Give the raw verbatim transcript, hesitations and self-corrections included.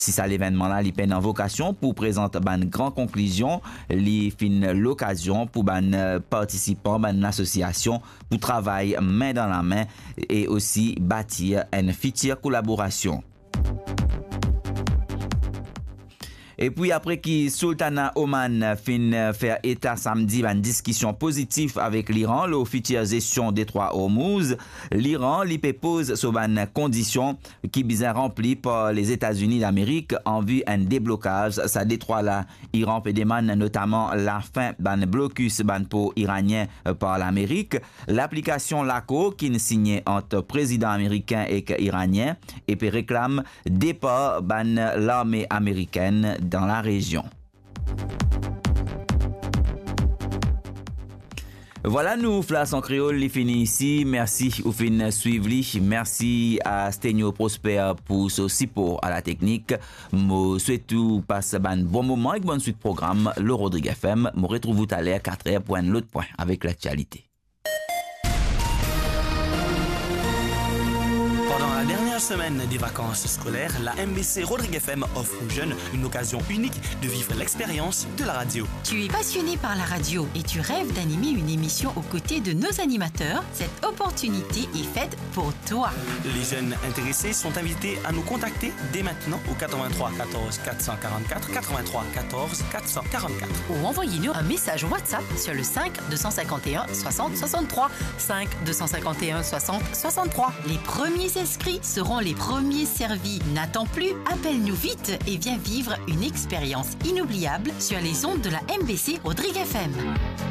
Si ça l'événement là, il peine en vocation pour présenter une grande conclusion, il fin l'occasion pour ban participants ban l'association pour travailler main dans la main et aussi bâtir une future collaboration. Et puis après que Sultana Oman fin faire état samedi une discussion positive avec l'Iran, le future gestion des trois Hormuz, l'Iran lui pose sur une condition qui bien remplie par les États-Unis d'Amérique en vue d'un déblocage. Ça détroit là, Iran peut demander notamment la fin d'un blocus ban pour iranien par l'Amérique, l'application l'ACO qui est signée entre président américain et iranien et puis réclame départ ban l'armée américaine dans la région. Voilà, nous, Flas en créole, les finis ici. Merci au fin suivre. Merci à Sténio Prosper pour ce support à la technique. Je souhaite tout passer un bon moment avec bonne suite programme. Le Rodrigue F M. Je retrouve tout à l'heure quatre heures pour un autre point avec l'actualité. Pendant la dernière semaine des vacances scolaires, la M B C Rodrigue F M offre aux jeunes une occasion unique de vivre l'expérience de la radio. Tu es passionné par la radio et tu rêves d'animer une émission aux côtés de nos animateurs. Cette opportunité est faite pour toi. Les jeunes intéressés sont invités à nous contacter dès maintenant au quatre-vingt-trois quatorze quatre cent quarante-quatre, quatre-vingt-trois quatorze quatre cent quarante-quatre. Ou envoyez-nous un message WhatsApp sur le cinq deux cent cinquante et un soixante soixante-trois. cinq deux cent cinquante et un soixante soixante-trois. Les premiers inscrits seront les premiers servis. N'attends plus, appelle-nous vite et viens vivre une expérience inoubliable sur les ondes de la M B C Rodrigue F M.